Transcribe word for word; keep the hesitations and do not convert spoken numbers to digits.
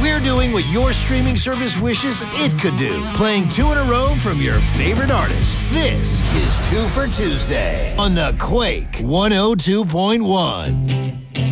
We're doing what your streaming service wishes it could do, playing two in a row from your favorite artist. This is Two for Tuesday on the Quake one oh two point one.